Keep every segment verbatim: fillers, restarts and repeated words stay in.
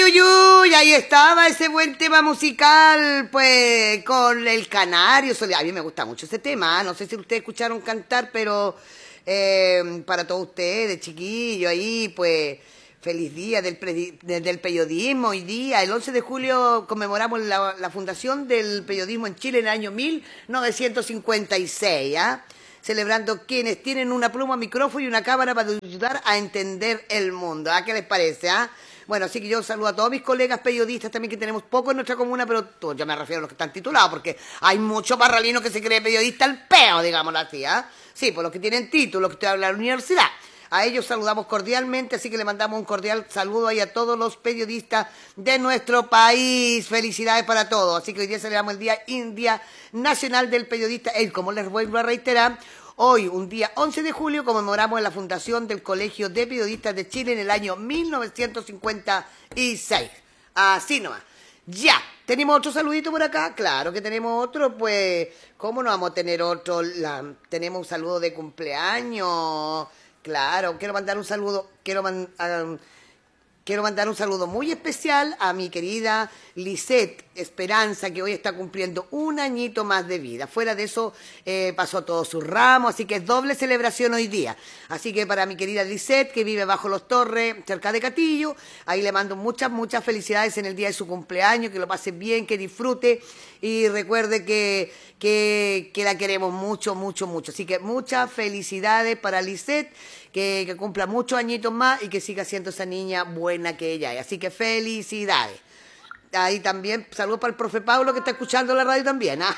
uy, uy, ahí estaba ese buen tema musical, pues, con el Canario. A mí me gusta mucho ese tema, no sé si ustedes escucharon cantar, pero eh, para todos ustedes, chiquillos, ahí, pues, feliz día del, pre, del periodismo hoy día. El once de julio conmemoramos la, la fundación del periodismo en Chile en el año mil novecientos cincuenta y seis, ¿ah? Celebrando quienes tienen una pluma, micrófono y una cámara para ayudar a entender el mundo. ¿Ah? ¿Qué les parece? ¿Ah? Bueno, así que yo saludo a todos mis colegas periodistas también, que tenemos pocos en nuestra comuna, pero todos, yo me refiero a los que están titulados, porque hay muchos barralinos que se creen periodista al peo, digámoslo así, ¿ah? Sí, por los que tienen títulos, que estoy de la universidad. A ellos saludamos cordialmente, así que le mandamos un cordial saludo ahí a todos los periodistas de nuestro país. Felicidades para todos. Así que hoy día celebramos el Día India Nacional del Periodista. Y como les vuelvo a reiterar, hoy, un día once de julio, conmemoramos la fundación del Colegio de Periodistas de Chile en el año mil novecientos cincuenta y seis. Así nomás. Ya, ¿tenemos otro saludito por acá? Claro que tenemos otro, pues, ¿cómo no vamos a tener otro? La, tenemos un saludo de cumpleaños. Claro, quiero mandar un saludo, quiero, man, um, quiero mandar un saludo muy especial a mi querida Lisette Esperanza, que hoy está cumpliendo un añito más de vida. Fuera de eso, eh, pasó todo su ramo, así que es doble celebración hoy día. Así que para mi querida Lisette, que vive bajo los Torres, cerca de Catillo, ahí le mando muchas, muchas felicidades en el día de su cumpleaños, que lo pase bien, que disfrute y recuerde que, que, que la queremos mucho, mucho, mucho. Así que muchas felicidades para Lisette, que, que cumpla muchos añitos más y que siga siendo esa niña buena que ella es. Así que felicidades. Ahí también, saludos para el profe Pablo, que está escuchando la radio también. ¿Ah?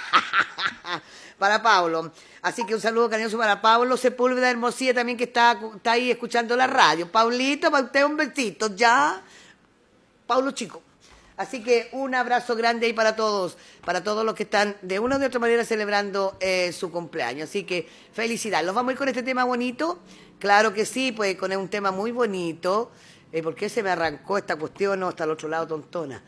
Para Pablo. Así que un saludo cariñoso para Pablo Sepúlveda Hermosilla también, que está, está ahí escuchando la radio. Paulito, para usted un besito, ¿ya? Paulo chico. Así que un abrazo grande ahí para todos, para todos los que están de una u otra manera celebrando eh, su cumpleaños. Así que felicidades. ¿Los vamos a ir con este tema bonito? Claro que sí, pues con un tema muy bonito. Eh, ¿Por qué se me arrancó esta cuestión? No, hasta el otro lado, tontona.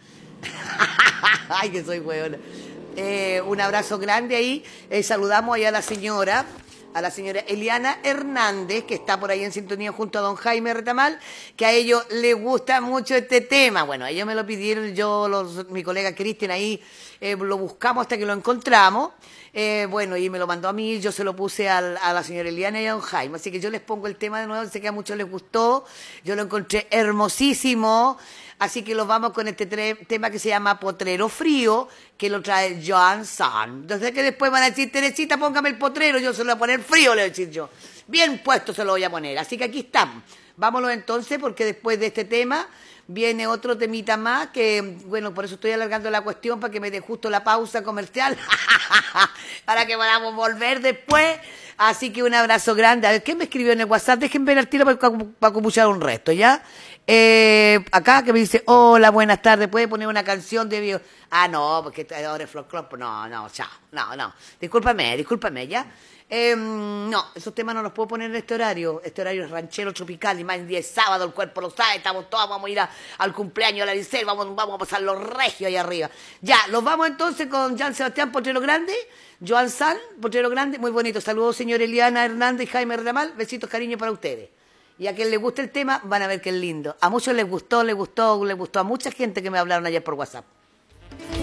Ay, que soy hueona. Eh, un abrazo grande ahí. Eh, saludamos ahí a la señora, a la señora Eliana Hernández, que está por ahí en sintonía junto a don Jaime Retamal, que a ellos les gusta mucho este tema. Bueno, ellos me lo pidieron, yo, los, mi colega Cristian ahí, eh, lo buscamos hasta que lo encontramos. Eh, bueno, y me lo mandó a mí, yo se lo puse al, a la señora Eliana y a don Jaime. Así que yo les pongo el tema de nuevo, sé que a muchos les gustó, yo lo encontré hermosísimo. Así que los vamos con este tema que se llama Potrero Frío, que lo trae Joan San. Entonces que después van a decir, Teresita, póngame el potrero, yo se lo voy a poner frío, le voy a decir yo. Bien puesto se lo voy a poner. Así que aquí estamos. Vámonos entonces, porque después de este tema viene otro temita más, que, bueno, por eso estoy alargando la cuestión, para que me dé justo la pausa comercial, para que podamos volver después. Así que un abrazo grande. A ver, ¿quién me escribió en el WhatsApp? Déjenme ver al tiro para, para compuchar un resto, ¿ya? Eh, acá que me dice, hola, buenas tardes, ¿puede poner una canción de bio? Ah, no, porque ahora es folclore, no, no, chao, no, no, discúlpame, discúlpame, ¿ya? Eh, no, esos temas no los puedo poner en este horario, este horario es ranchero tropical, y más en día es sábado, el cuerpo lo sabe, estamos todos, vamos a ir a, al cumpleaños de la Licel, vamos, vamos a pasar los regios ahí arriba. Ya, los vamos entonces con Jan Sebastián Potrero Grande, Joan San, Potrero Grande, muy bonito, saludos señor Eliana Hernández y Jaime Retamal, besitos, cariño para ustedes. Y a quien les guste el tema, van a ver que es lindo. A muchos les gustó, les gustó, les gustó a mucha gente que me hablaron ayer por WhatsApp.